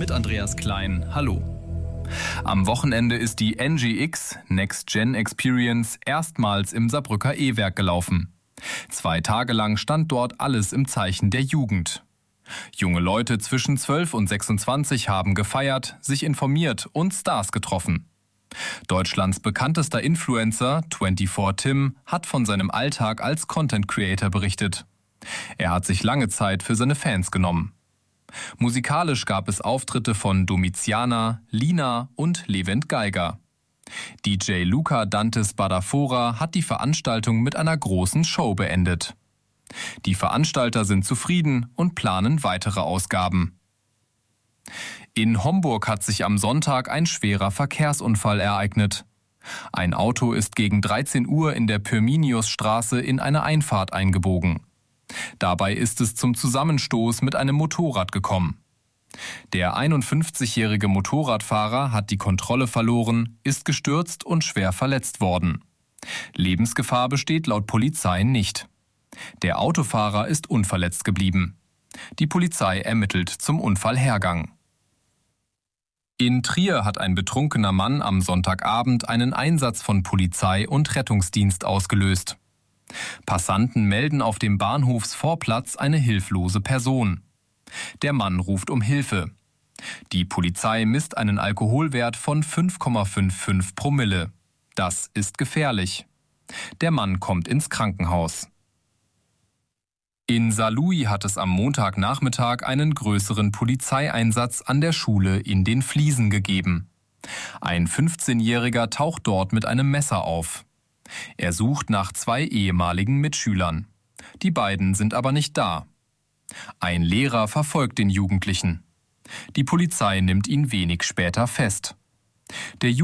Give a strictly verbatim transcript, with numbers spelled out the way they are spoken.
mit Andreas Klein. Hallo. Am Wochenende ist die N G X Next Gen Experience erstmals im Saarbrücker E-Werk gelaufen. Zwei Tage lang stand dort alles im Zeichen der Jugend. Junge Leute zwischen zwölf und sechsundzwanzig haben gefeiert, sich informiert und Stars getroffen. Deutschlands bekanntester Influencer, vierundzwanzig Tim, hat von seinem Alltag als Content Creator berichtet. Er hat sich lange Zeit für seine Fans genommen. Musikalisch gab es Auftritte von Domiziana, Lina und Levent Geiger. D J Luca Dantes Badafora hat die Veranstaltung mit einer großen Show beendet. Die Veranstalter sind zufrieden und planen weitere Ausgaben. In Homburg hat sich am Sonntag ein schwerer Verkehrsunfall ereignet. Ein Auto ist gegen dreizehn Uhr in der Pyrminiusstraße in eine Einfahrt eingebogen. Dabei ist es zum Zusammenstoß mit einem Motorrad gekommen. Der einundfünfzigjährige Motorradfahrer hat die Kontrolle verloren, ist gestürzt und schwer verletzt worden. Lebensgefahr besteht laut Polizei nicht. Der Autofahrer ist unverletzt geblieben. Die Polizei ermittelt zum Unfallhergang. In Trier hat ein betrunkener Mann am Sonntagabend einen Einsatz von Polizei und Rettungsdienst ausgelöst. Passanten melden auf dem Bahnhofsvorplatz eine hilflose Person. Der Mann ruft um Hilfe. Die Polizei misst einen Alkoholwert von fünf Komma fünfundfünfzig Promille. Das ist gefährlich. Der Mann kommt ins Krankenhaus. In Saarlouis hat es am Montagnachmittag einen größeren Polizeieinsatz an der Schule in den Fliesen gegeben. Ein fünfzehnjähriger taucht dort mit einem Messer auf. Er sucht nach zwei ehemaligen Mitschülern. Die beiden sind aber nicht da. Ein Lehrer verfolgt den Jugendlichen. Die Polizei nimmt ihn wenig später fest. Der